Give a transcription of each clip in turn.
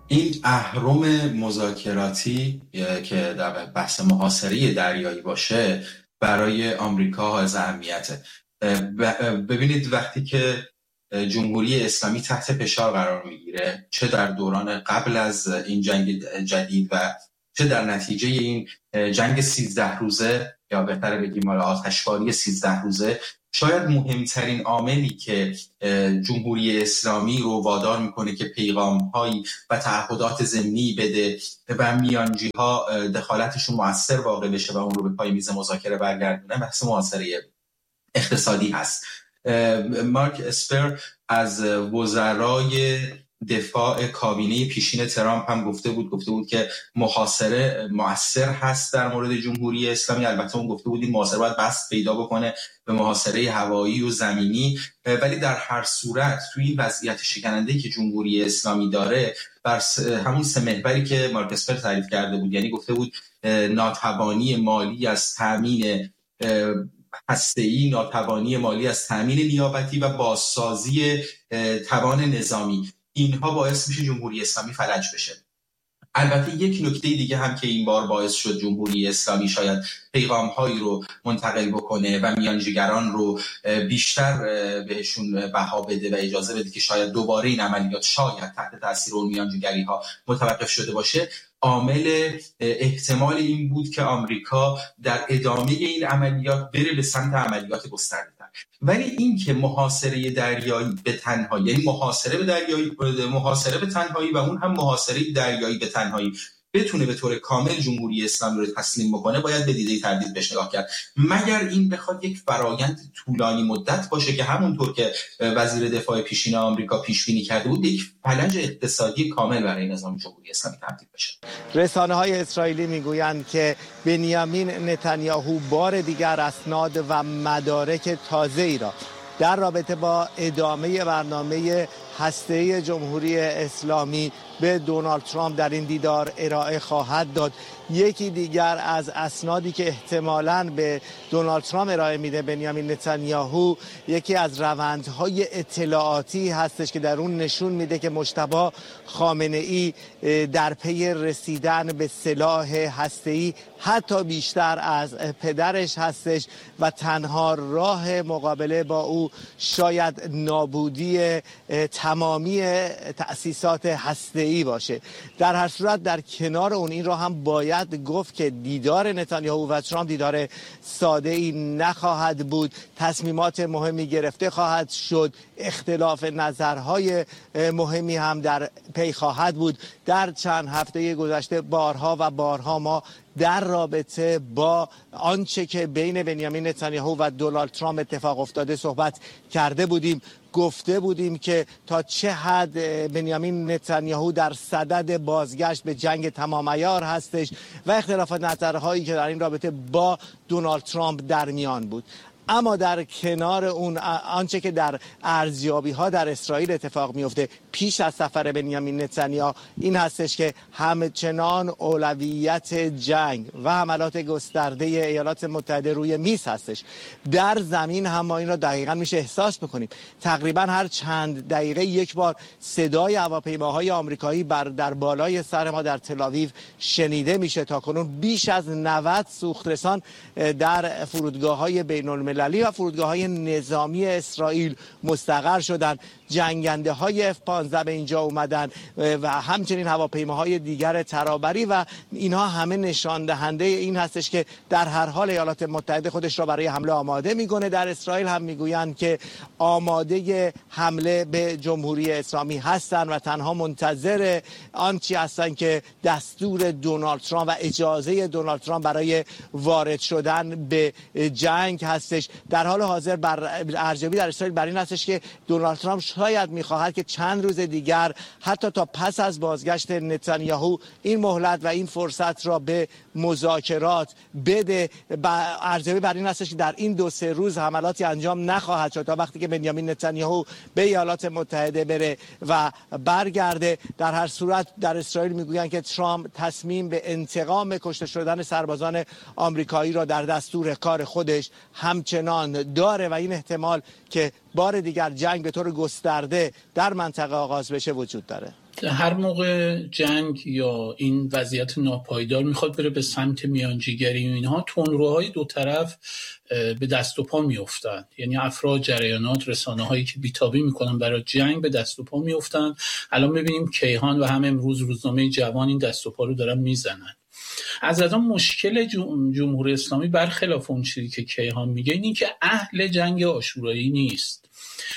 این اهرم مذاکراتی که در بحث محاصره دریایی باشه برای آمریکا حائز اهمیته. ببینید وقتی که جمهوری اسلامی تحت فشار قرار میگیره، چه در دوران قبل از این جنگ جدید و چه در نتیجه این جنگ 13 روزه یا بهتره بگیم آتشباری 13 روزه، شاید مهمترین عاملی که جمهوری اسلامی رو وادار میکنه که پیغام‌هایی و تعهدات ضمنی بده و میانجی‌ها دخالتشون مؤثر واقع بشه و اون رو به پای میز مذاکره برگردونه، بحث محاصره اقتصادی هست. مارک اسپر از وزرای دفاع کابینه پیشین ترامپ هم گفته بود که محاصره مؤثر هست در مورد جمهوری اسلامی. البته اون گفته بود این محاصره باید بست پیدا بکنه به محاصره هوایی و زمینی، ولی در هر صورت توی این وضعیت شکننده‌ای که جمهوری اسلامی داره، بر همون سه محوری که مارک اسپر تعریف کرده بود، یعنی گفته بود ناتوانی مالی از تامین هسته‌ای، ناتوانی مالی از تامین نیابتی و بازسازی توان نظامی، اینها باعث میشه جمهوری اسلامی فلج بشه. البته یک نکته دیگه هم که این بار باعث شد جمهوری اسلامی شاید پیغام‌هایی رو منتقل بکنه و میانجیگران رو بیشتر بهشون بها بده و اجازه بده که شاید دوباره این عملیات شاید تحت تاثیر اون میانجیگری‌ها متوقف شده باشه، عامل احتمال این بود که آمریکا در ادامه این عملیات بره به سمت عملیات گسترده‌تر. ولی این که محاصره دریایی به تنهایی، یعنی محاصره به تنهایی و اون هم محاصره دریایی به تنهایی بتونه به طور کامل جمهوری اسلامی رو تسلیم بکنه، باید به دیده تردید بهش نگاه کرد. مگر این بخواد یک فرایند طولانی مدت باشه که همونطور که وزیر دفاع پیشین آمریکا پیش بینی کرده بود، یک فلج اقتصادی کامل برای نظام جمهوری اسلامی تبدیل بشه. رسانه‌های اسرائیلی میگویند که بنیامین نتانیاهو بار دیگر اسناد و مدارک تازه‌ای را در رابطه با ادامه برنامه هسته‌ای جمهوری اسلامی به دونالد ترامپ در این دیدار ارائه خواهد داد. یکی دیگر از اسنادی که احتمالاً به دونالد ترامپ ارائه میده بنیامین نتانیاهو، یکی از روندهای اطلاعاتی هستش که در اون نشون میده که مجتبی خامنه‌ای در پی رسیدن به سلاح هسته‌ای حتی بیشتر از پدرش هستش و تنها راه مقابله با او شاید نابودی تمامی تأسیسات هسته‌ای باشه. در هر صورت در کنار اون این را هم باید گفت که دیدار نتانیاهو و ترامپ دیدار ساده‌ای نخواهد بود. تصمیمات مهمی گرفته خواهد شد، اختلاف نظرهای مهمی هم در پی خواهد بود. در چند هفته گذشته بارها و بارها ما در رابطه با آنچه که بین بنیامین نتانیاهو و دونالد ترامپ اتفاق افتاده صحبت کرده بودیم. گفته بودیم که تا چه حد بنیامین نتانیاهو در صدد بازگشت به جنگ تمام عیار هستش و اختلاف نظرهایی که در این رابطه با دونالد ترامپ در میان بود. اما در کنار اون آنچه که در ارزیابی‌ها در اسرائیل اتفاق میفته پیش از سفر بنیامین نتانیاهو این هستش که همچنان اولویت جنگ و حملات گسترده ایالات متحده روی میز هستش. در زمین هم ما این را دقیقاً میشه احساس بکنیم. تقریباً هر چند دقیقه یک بار صدای هواپیماهای آمریکایی در بالای سر ما در تل‌آویو شنیده میشه. تاکنون بیش از 90 سوخترسان در فرودگاه‌های بین‌المللی و فرودگاه‌های نظامی اسرائیل مستقر شدند. جنگنده های F-15 به اینجا اومدن و همچنین هواپیماهای دیگر ترابری و اینها همه نشان دهنده این هستش که در هر حال ایالات متحده خودش را برای حمله آماده میکنه. در اسرائیل هم میگویند که آماده حمله به جمهوری اسلامی هستند و تنها منتظر آنچه هستند که دستور دونالد ترامپ و اجازه دونالد ترامپ برای وارد شدن به جنگ هستش. در حال حاضر ارزیابی در اسرائیل بر این هستش که دونالد ترامپ شاید میخواهد که چند روز دیگر حتی تا پس از بازگشت نتانیاهو این مهلت و این فرصت را به مذاکرات بده. ارزیابی بر این هستش که در این 2-3 روز حملاتی انجام نخواهد شد تا وقتی که بنیامین نتانیاهو به ایالات متحده بره و برگرده. در هر صورت در اسرائیل میگویند که ترامپ تصمیم به انتقام کشته شدن سربازان آمریکایی را در دستور کار خودش همچنان داره و این احتمال که بار دیگر جنگ به طور گسترده در منطقه آغاز بشه وجود داره. هر موقع جنگ یا این وضعیت ناپایدار میخواد بره به سمت میانجیگری و اینها، تندروهای دو طرف به دست و پا میافتند. یعنی افراد، جریانات، رسانه هایی که بیتابی میکنن برای جنگ به دست و پا میافتند. الان میبینیم کیهان و هم امروز روزنامه جوان این دست و پا رو دارن میزنن. از آن مشکل جمهوری اسلامی برخلاف اون چیزی که کیهان میگه این که اهل جنگ عاشورایی نیست.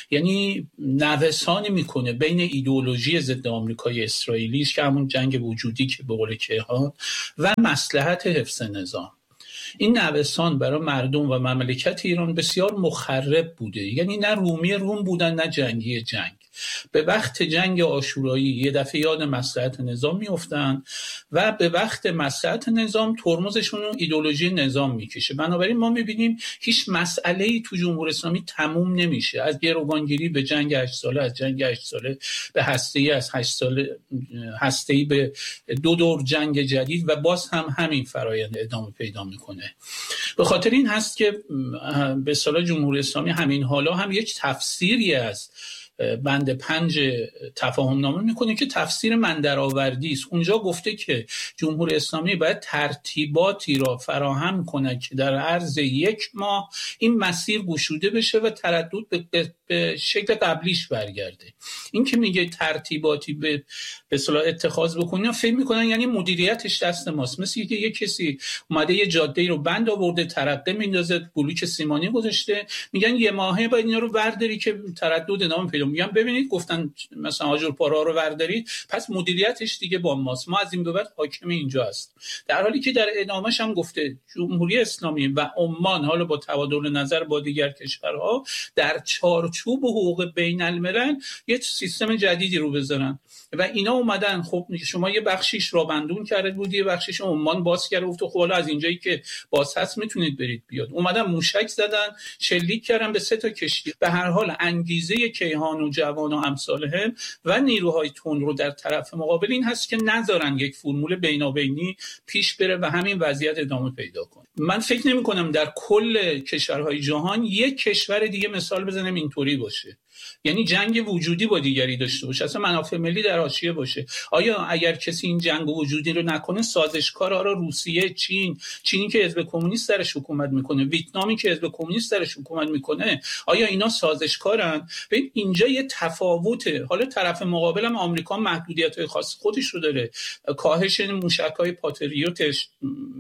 یعنی نوسان میکنه بین ایدئولوژی ضد آمریکای اسرائیلی که همون جنگ وجودی که به قول کیهان و مصلحت حفظ نظام. این نوسان برای مردم و مملکت ایران بسیار مخرب بوده. یعنی نه رومی روم بودن نه جنگی جنگ. به وقت جنگ عاشورایی یه دفعه یاد مصلحت نظام میافتن و به وقت مصلحت نظام ترمزشون رو ایدئولوژی نظام میکشه. بنابراین ما میبینیم هیچ مسئله‌ای تو جمهوری اسلامی تموم نمیشه. از گروگانگیری به جنگ 8 ساله، از جنگ 8 ساله به هسته‌ای، از 8 ساله هسته‌ای به 2 دور جنگ جدید و باز هم همین فرآیند ادامه پیدا میکنه. به خاطر این هست که به اصطلاح جمهوری اسلامی همین حالا هم یک تفسیری از بند 5 تفاهم نامه میکنه که تفسیر من درآوردی است. اونجا گفته که جمهوری اسلامی باید ترتیباتی را فراهم کنه که در عرض 1 ماه این مسیر گشوده بشه و تردد به شکل قبلیش برگرده. این که میگه ترتیباتی به اصطلاح اتخاذ بکنن، فکر میکنن یعنی مدیریتش دست ماست. مثل که یه کسی اومده یه جاده رو بند آورده، ترقه میندازه، بلوک سیمانی گذاشته، میگن 1 ماهه باید اینا رو برداری که تردد ادامه پیدا. میگم ببینید گفتن مثلا آجر پارا رو بردارید، پس مدیریتش دیگه با ماست، ما از این به بعد حاکم اینجا است. در حالی که در ادامهش هم گفته جمهوری اسلامی و عمان حالا با تبادل نظر با دیگر کشورها در چارچوب حقوق بین الملل یه سیستم جدیدی رو بذارن و اینا اومدن. خب شما یه بخشیش را بندون کرده بودی، یه بخشیش عمان باز کرده بود، خب حالا از اینجایی که باز هست میتونید برید بیاد. اومدن موشک زدن، شلیک کردن به 3 تا کشتی. به هر حال انگیزه کیهان و جوان و امثالهم و نیروهای تندرو در طرف مقابل این هست که نذارن یک فرمول بینابینی پیش بره و همین وضعیت ادامه پیدا کنه. من فکر نمی کنم در کل کشورهای جهان یک کشور دیگه مثال بزنم اینطوری باشه. یعنی جنگ وجودی با دیگری داشته باشه، اصلا منافع ملی در حاشیه باشه. آیا اگر کسی این جنگ وجودی رو نکنه، سازشکارا رو روسیه، چینی که حزب کمونیست درش حکومت میکنه، ویتنامی که حزب کمونیست درش حکومت میکنه، آیا اینا سازشکارن؟ ببین اینجا یه تفاوته. حالا طرف مقابل هم آمریکا محدودیت‌های خاص خودش رو داره، کاهش موشک‌های پاتریوتش،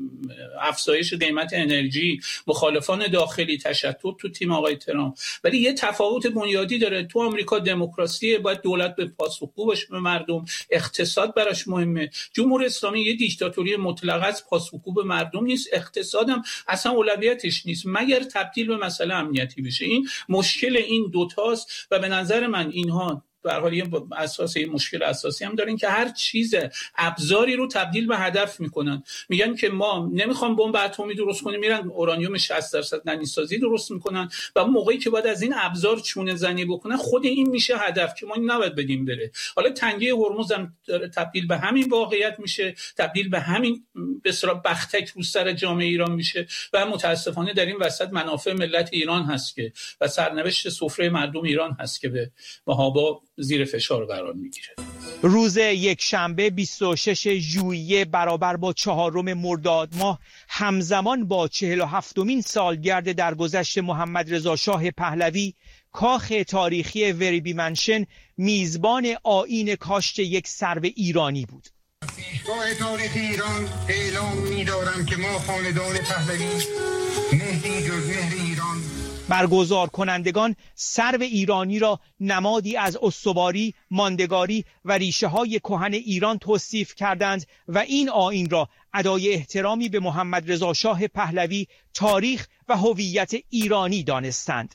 افزایش قیمت انرژی، مخالفان داخلی، تشتت تو تیم آقای ترامپ. ولی یه تفاوت بنیادی داره. تو آمریکا دموکراسی، باید دولت به پاسخگو باشه به مردم، اقتصاد براش مهمه. جمهوری اسلامی یه دیکتاتوری مطلقه از پاسخگو به مردم نیست، اقتصادم اصلا اولویتش نیست مگر تبدیل به مسئله امنیتی بشه. این مشکل این دوتاست و به نظر من اینها به هر حال یه اساس مشکل اساسی هم دارن که هر چیز ابزاری رو تبدیل به هدف میکنن. میگن که ما نمیخوام بمب اتمی درست کنیم، میرن اورانیوم 60% ننیسازی درست میکنن و اون موقعی که باید از این ابزار چونه زنی بکنن، خود این میشه هدف که ما نباید بدیم بره. حالا تنگه هرمز هم تبدیل به همین واقعیت میشه، تبدیل به همین به اصطلاح بختک رو سر جامعه ایران میشه و متاسفانه در این وسط منافع ملت ایران هست که و سرنوشت سفره مردم ایران هست که به محابا زیر فشار قرار میگیره. روز یکشنبه 26 ژوئیه برابر با 4 مرداد ماه همزمان با 47مین سالگرد درگذشت محمد رضا شاه پهلوی، کاخ تاریخی وریبی منشن میزبان آیین کاشت یک سرو ایرانی بود. پیشگاه تاریخ ایران اعلام می‌دارم که ما خاندان پهلوی مهری جز مهر ایران برگزار کنندگان سرو ایرانی را نمادی از استواری، ماندگاری و ریشه‌های کهن ایران توصیف کردند و این آیین را ادای احترامی به محمد رضا شاه پهلوی، تاریخ و هویت ایرانی دانستند.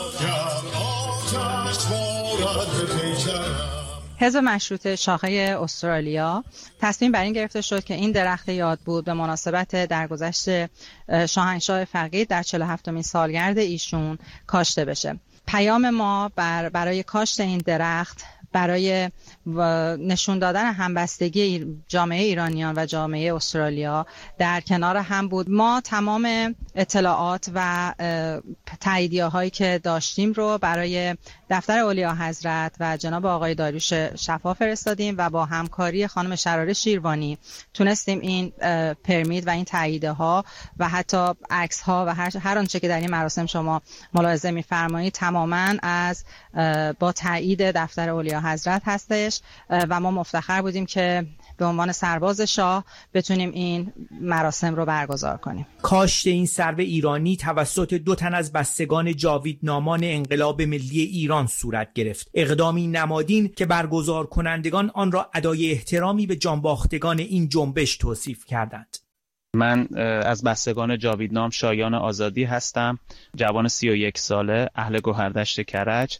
حزب مشروطه شاخه استرالیا تصمیم بر این گرفته شد که این درخت یاد بود به مناسبت درگذشت شاهنشاه فقید در 47مین سالگرد ایشون کاشته بشه. پیام ما برای کاشت این درخت برای نشون دادن همبستگی جامعه ایرانیان و جامعه استرالیا در کنار هم بود. ما تمام اطلاعات و تاییدیه هایی که داشتیم رو برای دفتر اولیا حضرت و جناب آقای داریوش شفا فرستادیم و با همکاری خانم شراره شیروانی تونستیم این پرمیت و این تاییدیه ها و حتی عکس ها و هر آنچه که در این مراسم شما ملاحظه می‌فرمایید تماماً از با تایید دفتر اولیا حضرت هستش و ما مفتخر بودیم که به عنوان سرباز شاه بتونیم این مراسم رو برگزار کنیم. کاشت این سرو ایرانی توسط 2 تن از بستگان جاویدنامان انقلاب ملی ایران صورت گرفت. اقدامی نمادین که برگزار کنندگان آن را ادای احترامی به جانباختگان این جنبش توصیف کردند. من از بستگان جاویدنام شایان آزادی هستم، جوان 31 ساله، اهل گوهردشت کرج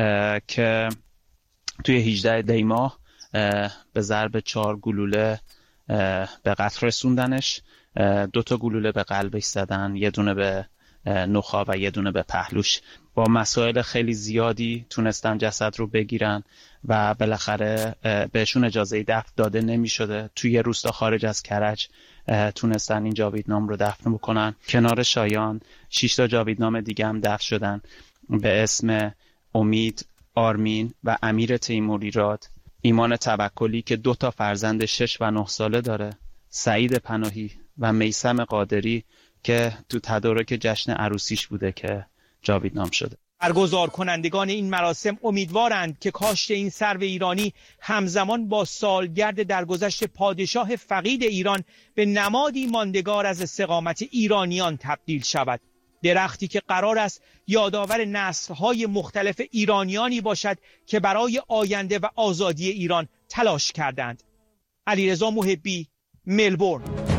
که توی 18 دی ماه به ضرب 4 گلوله به قتل رسوندنش. 2 تا گلوله به قلبش زدن، یه دونه به نخاع و یه دونه به پهلوش. با مسائل خیلی زیادی تونستن جسد رو بگیرن و بالاخره بهشون اجازه دفن داده نمی شده. توی روستا خارج از کرج تونستن این جاویدنام رو دفن بکنن. کنار شایان 6 تا جاویدنام دیگه هم دفن شدن به اسم امید، آرمین و امیر تیموریراد، ایمان توکلی که 2 تا فرزند 6 و 9 ساله داره، سعید پناهی و میثم قادری که تو تدارک جشن عروسیش بوده که جاویدنام شده. برگزار کنندگان این مراسم امیدوارند که کاشت این سرو ایرانی همزمان با سالگرد درگذشت پادشاه فقید ایران به نمادی ماندگار از استقامت ایرانیان تبدیل شود. درختی که قرار است یادآور نسل‌های مختلف ایرانیانی باشد که برای آینده و آزادی ایران تلاش کردند. علیرضا محبی، ملبورن.